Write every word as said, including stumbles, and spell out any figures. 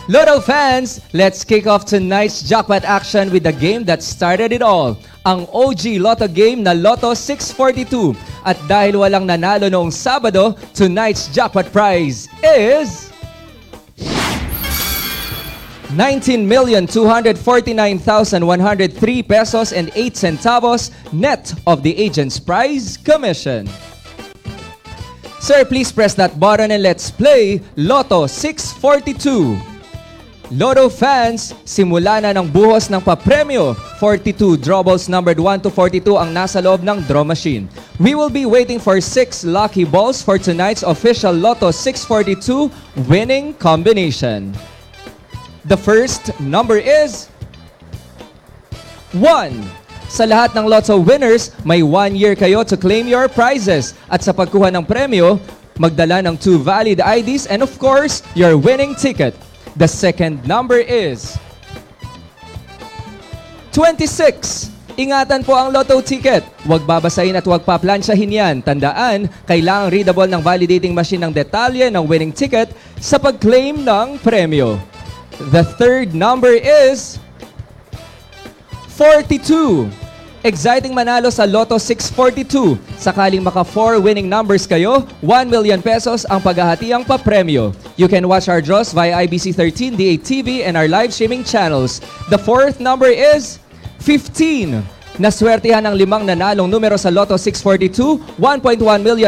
Lotto fans, let's kick off tonight's jackpot action with the game that started it all. Ang O G Lotto game na Lotto six forty-two. At dahil walang nanalo noong Sabado, tonight's jackpot prize is nineteen million two hundred forty-nine thousand one hundred three pesos and eight centavos net of the agent's prize commission. Sir, please press that button and let's play Lotto six forty-two. Lotto fans, simula na ng buhos ng papremyo. forty-two draw balls numbered one to forty-two ang nasa loob ng draw machine. We will be waiting for six lucky balls for tonight's official Lotto six forty-two winning combination. The first number is one. Sa lahat ng Lotto winners, may one year kayo to claim your prizes. At sa pagkuha ng premyo, magdala ng two valid I Ds and of course, your winning ticket. The second number is twenty-six. Ingatan po ang Lotto ticket. Huwag babasahin at huwag paplansyahin yan. Tandaan, kailangang readable ng validating machine ng detalye ng winning ticket sa pag-claim ng premyo. The third number is forty-two. Exciting manalo sa Lotto six forty-two. Sakaling maka four winning numbers kayo, one million pesos ang paghahatiang papremyo. You can watch our draws via I B C thirteen, D eight T V, and our live streaming channels. The fourth number is fifteen. Naswertihan ng limang nanalong numero sa Lotto six forty-two, one point one million